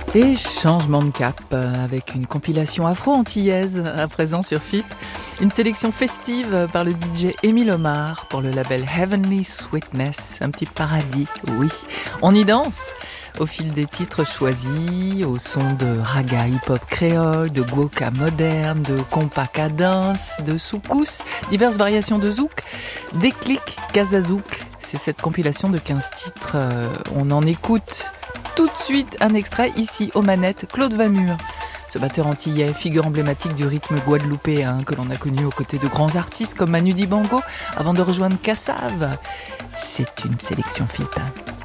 Et changement de cap avec une compilation afro-antillaise à présent sur FIP. Une sélection festive par le DJ Émile Omar pour le label Heavenly Sweetness. Un petit paradis, oui. On y danse au fil des titres choisis, au son de raga hip-hop créole, de guoka moderne, de compa cadence, de soukous, diverses variations de zouk, déclic, kazazouk. C'est cette compilation de 15 titres. On en écoute tout de suite un extrait ici aux manettes, Claude Vamur. Ce batteur antillais, figure emblématique du rythme guadeloupéen que l'on a connu aux côtés de grands artistes comme Manu Dibango avant de rejoindre Kassav. C'est une sélection FIP.